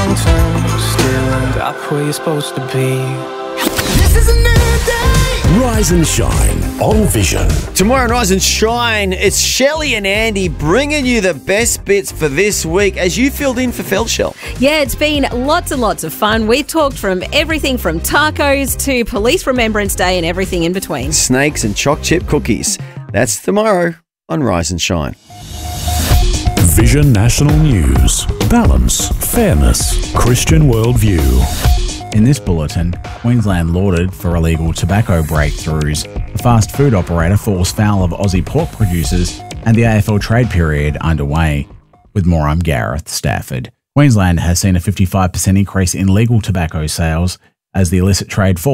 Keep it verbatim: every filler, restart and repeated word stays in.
mountains, still end up where you're supposed to be. This is a new day. Rise and shine on Vision. Tomorrow on Rise and Shine, it's Shelley and Andy bringing you the best bits for this week as you filled in for Feldshell. Yeah, it's been lots and lots of fun. We talked from everything from tacos to Police Remembrance Day and everything in between. Snakes and choc chip cookies. That's tomorrow on Rise and Shine. Vision National News. Balance, fairness, Christian worldview. In this bulletin, Queensland lauded for illegal tobacco breakthroughs. A fast food operator falls foul of Aussie pork producers, and the A F L trade period underway. With more, I'm Gareth Stafford. Queensland has seen a fifty-five percent increase in legal tobacco sales as the illicit trade falls.